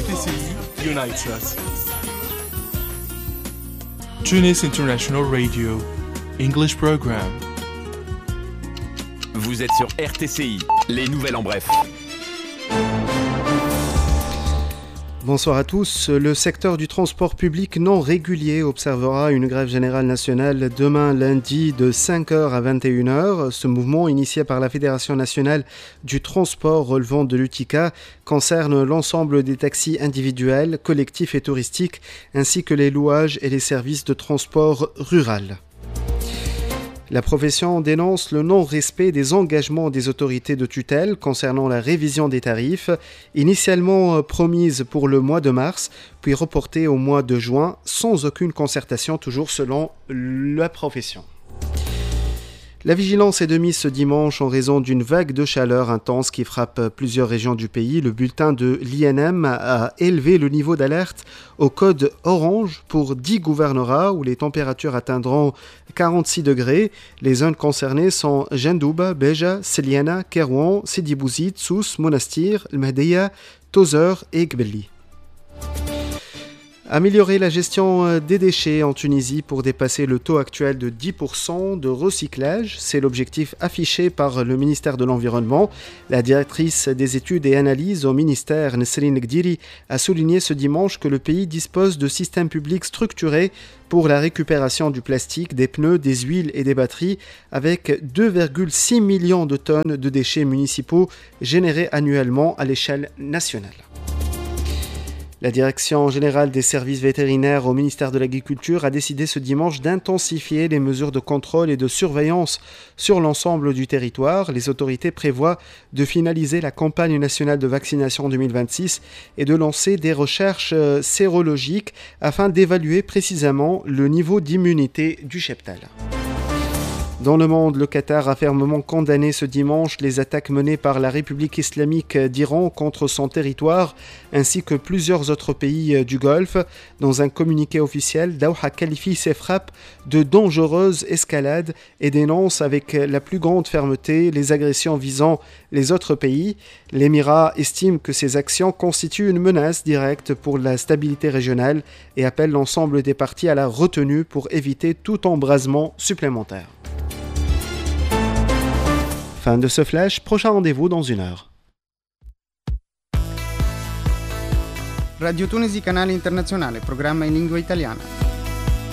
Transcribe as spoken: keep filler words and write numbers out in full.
T C I unites us. Tunis International Radio, English Program. Vous êtes sur R T C I, les nouvelles en bref. Bonsoir à tous. Le secteur du transport public non régulier observera une grève générale nationale demain lundi de cinq heures à vingt et une heures. Ce mouvement, initié par la Fédération nationale du transport relevant de l'U T I C A, concerne l'ensemble des taxis individuels, collectifs et touristiques, ainsi que les louages et les services de transport rural. La profession dénonce le non-respect des engagements des autorités de tutelle concernant la révision des tarifs, initialement promise pour le mois de mars, puis reportée au mois de juin, sans aucune concertation, toujours selon la profession. La vigilance est de mise ce dimanche en raison d'une vague de chaleur intense qui frappe plusieurs régions du pays. Le bulletin de l'I N M a élevé le niveau d'alerte au code orange pour dix gouvernorats où les températures atteindront quarante-six degrés. Les zones concernées sont Jendouba, Beja, Seliana, Kerouan, Sidi Bouzid, Sousse, Monastir, El Mahdeya, Tozeur et Gbelli. Améliorer la gestion des déchets en Tunisie pour dépasser le taux actuel de dix pour cent de recyclage, c'est l'objectif affiché par le ministère de l'Environnement. La directrice des études et analyses au ministère, Nesrine Gdiri, a souligné ce dimanche que le pays dispose de systèmes publics structurés pour la récupération du plastique, des pneus, des huiles et des batteries, avec deux virgule six millions de tonnes de déchets municipaux générés annuellement à l'échelle nationale. La Direction générale des services vétérinaires au ministère de l'Agriculture a décidé ce dimanche d'intensifier les mesures de contrôle et de surveillance sur l'ensemble du territoire. Les autorités prévoient de finaliser la campagne nationale de vaccination deux mille vingt-six et de lancer des recherches sérologiques afin d'évaluer précisément le niveau d'immunité du cheptel. Dans le monde, le Qatar a fermement condamné ce dimanche les attaques menées par la République islamique d'Iran contre son territoire, ainsi que plusieurs autres pays du Golfe. Dans un communiqué officiel, Doha qualifie ces frappes de dangereuses escalades et dénonce avec la plus grande fermeté les agressions visant les autres pays. L'Émirat estime que ces actions constituent une menace directe pour la stabilité régionale et appelle l'ensemble des parties à la retenue pour éviter tout embrasement supplémentaire. Fin de ce flash, prochain rendez-vous dans une heure. Radio Tunisi, canale internazionale, programma in lingua italiana.